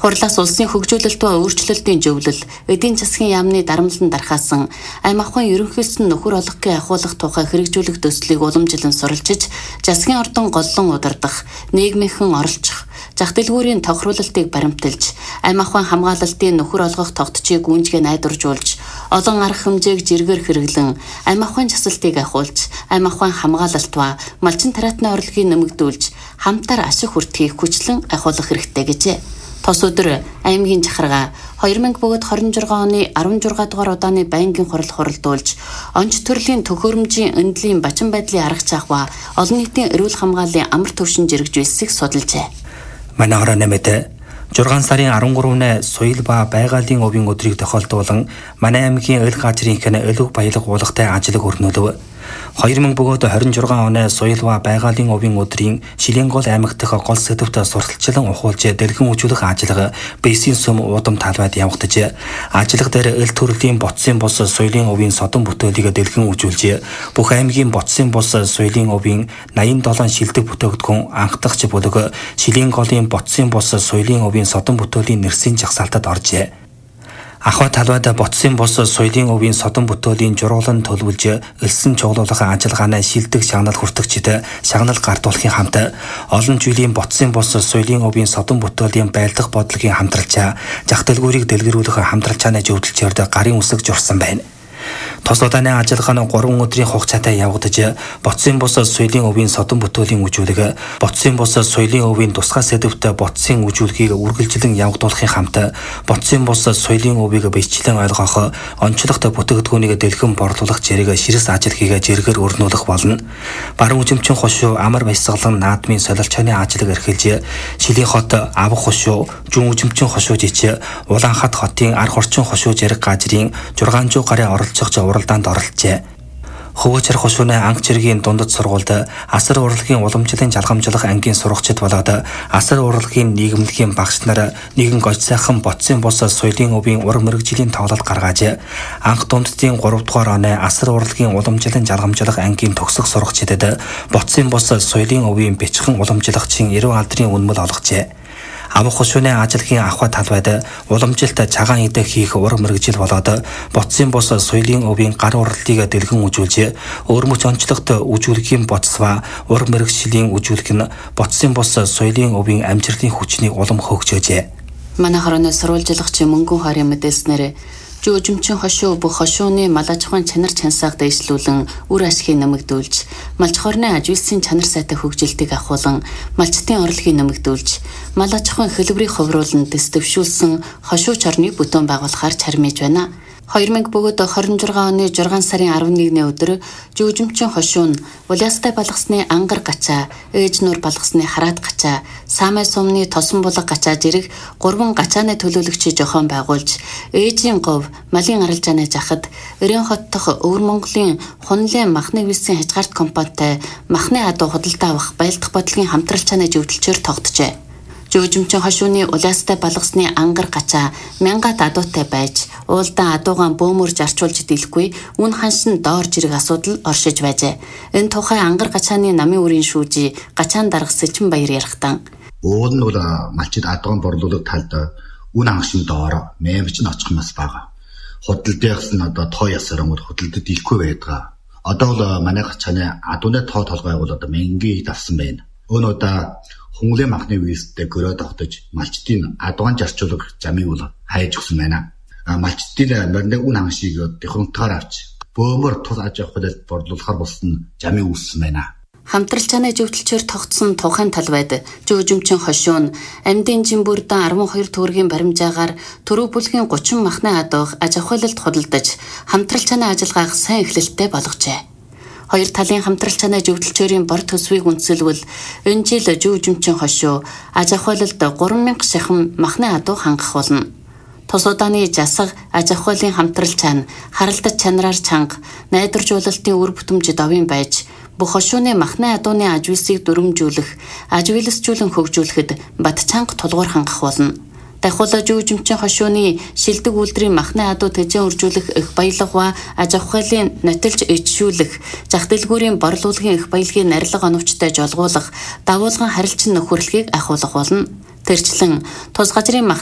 Хурлаас улсын хөгжүүлэлт ба өөрчлөлтийн зөвлөл, эдийн засгийн яамны дарамтлан дарахаасан аймаг ахуйн ерөнхийлсөн нөхөр олгохын ахуулах тухай хэрэгжүүлэх төслийг уламжлан суралцж, засгийн ордон голлон удирдах, нийгмийнхэн оролцох, зах дэлгүүрийн тохируулалтыг баримталж, аймаг ахуйн хамгаалалтын нөхөр олгох тогтцыг гүйцэтгэж найдваржуулж, олон арга хэмжээг жиргээр хэрэглэн, аймаг ахуйн засалтыг ахиулж, аймаг ахуйн хамгаалалт ба малчин тариатны орлогыг нэмэгдүүлж, хамтаар ашиг хүртхийг хүчлэн ахиулах хэрэгтэй гэжээ. Тос өдөр аймгийн захиргаа 2026 оны 16 дугаар удааны байнгын хурал хуралдуулж, онц төрлийн төхөөрөмжийн эндэлийн бачин байдлын арга зах ба олон нийтийн эрүүл хамгааллын амар түвшин жиргэжүүлсийг судалжээ. Манай хороо нэмэт 6 сарын 13-нд соёл ба байгалийн овийн өдрийг тохиолдуулан манай аймгийн өл газрынхны өлөг баялаг уулгатай ажлыг өрнүүлв. 2026 оны соёл ба байгалийн овийн өдрийн Шилэнгол аймаг дахь гол сэдвт сурталчлан ухуулж дэлгэн үзүүлэх ажиллагаа Бэйсийн сум уудам талбайд явагдаж, ажиллагаа дээр эл төрлийн ботсын бус соёлын овийн содон бүтээлийг дэлгэн үзүүлж, бүх аймгийн ботсын бус соёлын овийн 87 шилдэг бүтээгдэхүүн анхдагч бүлэг Шилэнголын ботсын бус соёлын овийн содон бүтээлийн нэрсийн жагсаалтад оржээ. Ахуй талбайд ботсын бус соёлын овийн содон бүтээлийн жургалан төлөвлөж, элсэн чуглуулах ажиллагааны шилдэг шагнал хүртэгчид шагнал гардуулахын хамт олон жилийн ботсын бус соёлын овийн содон бүтээлийн байлдах бодлогын хамтралчаа, зах дэлгүүрийг дэлгэрүүлэх хамтралчааны зөвлөлтөөр гарын үсэг журсан байна. Тос удааны ажиллагаа нь 3 өдрийн хугацаатай явагдаж, ботсын бус соёлын овийн содон бүтээлийн үзүүлэг, ботсын бус соёлын овийн тусгай сэдвт ботсын үзүүлгийг үргэлжлэн явагдуулахын хамт ботсын бус соёлын овийг бичлэн ойлгох, онцлогтой бүтээгдэхүүнийг дэлгэн борлуулах зэрэг ширээс ажиллагийг зэрэгээр өрнүүлэх болно. Баруун үзэмчин хошуу амар баясгалан наадмын солилцооны ажиллаг эрхэлж, Шилийн хот авах хошуу, зүүн үзэмчин хошуу жич, Улаанхат хотын арх орчин хошуу зэрэг газрын 600 гарын оролцогч уралдаанд оролцжээ. Хөвөөчөр хошууны анх цэргийн дундад сургуульд асар урлагийн уламжлалын жалгамжлах ангийн сурагчид болоод асар урлагийн нийгэмлэгийн багш нар нэгэн гож сайхан ботсын бус соёлын овийн уран мэргэжлийн тоглолт гаргааж, анх дунддын 3 дугаар оны асар урлагийн уламжлалын жалгамжлах ангийн төгсөх сурагчидэд ботсын бус соёлын овийн бичхэн уламжлагчийн 90 алдрын үнэмэл олгожээ. Авах хошууны ажиллагийн ахуй талбайд уламжилт цагаан идэх хийх уран мэргэжил болоод ботсын бус соёлын овийн гар уралтыг дэлгэн үзүүлж, өөрмөц онцлогтой үзүүлгийн боцсва уран мэргэжлийн үзүүлэг нь ботсын бус соёлын овийн амжилтын хүчнийг улам хөгжөөжээ. Манай хорооны сурвалжлагч мөнгөн хорийн мэдээснээр жүүжимчин хошуу бүх хошууны мал аж ахуйн чанар чансааг дэвшлүүлэн үр ашгийг нэмэгдүүлж, малч хорны аж үйлсийн чанар сайтай хөгжилтийг ахуулан, малчтын орлогыг нэмэгдүүлж, мал аж ахуйн хэлбэрийг хувруулан дэвшүүлсэн хошуу чорныг бүтээн байгуулахаар чармиж байна. 2026 оны 6 сарын 11-ний өдөр жүүжимчин хошуу нь Улаастай балгасны ангар гачаа, ээж нуур балгасны хараат гачаа, Саамай сумны тосон булаг гачаа зэрэг 3 гачааны төлөөлөгчийг зохион байгуулж, ээжийн говь, малын аралжааны жахад, Өрийн хот дахь Өвөр Монголын Хунлын махны висийн хязгаарт компанитай махны адуу худалдаа авах байлдах бодлогын хамтралчааны зөвлөлчөөр тогтжээ. Жүүжимчин хошууны Улаастай балгасны ангар гачаа 1000 адуутай байж, уулдан адуугаан бөөмөр зарчуулж дэлэхгүй, үн ханшин доор жирэг асуудал оршиж байжээ. Энэ тухай ангар гачааны намын үрийн шүүжи гачаан дарга Сэлчин Баяр ярихтан. Уул нь бол малчид адуугаан борлуулах талд үн ханшин доор мэмч нь очих юм бас байгаа. Худалдаахс нь одоо тоо ясаар өнгөд худалдад дийлэхгүй байдаг. Одоо бол манай гачааны адууны тоо толгой бол одоо 1000 давсан байна. Өнөөдөр Хунлын махны вистэй гөрөө тогтож малчдын адуугаан зарчуулах замыг бол хайж өгсөн байна. Малчдын морины үн ханшийг технологиор авч бөөмөр тус аж ахуйд борлуулахар болсон замыг үүссэн байна. Хамтралчааны зөвлөлчөөр тогтсон тухайн талбайд жүүжимчин хошуу нь амьдын жимбүрдэн 12 төгрөгийн баримжаагаар төрөв бүлгийн 30 махны адууг аж ахуйлалд худалдаж хамтралчааны ажиллагааг сайн эхлэлттэй болгожээ. Хоёр талын хамтралчааны зөвлөлчөөрийн бор төсвийг үндэслэвэл энэ жил жүүжимчин хошуу аж ахуйлалд 3000 шахам махны адуу хангах болно. Тос удааны засаг аж ахуйлын хамтралчаа нь харалтаж чанараар чанга, найдваржуулалтын үр бүтэмжид овийн байж, бүх хошууны махны адууны аж үйлсийг дүрмжүүлэх, аж үйлсжүүлэн хөгжүүлэхэд бат чанга тулгуур хангах болно. Дахиулаа жүүжимчин хошууны шилдэг үйлдвэрийн махны адуу тэжээ үржүүлэх их баялага ба аж ахуйлын нотилж ичшүүлэх, зах дэлгүүрийн борлуулгын их баялагын нарилга оновчтой жолгуулах, давуулган харилцан нөхөрлөхийг ахуулах болно. Тэрчлэн тус газрын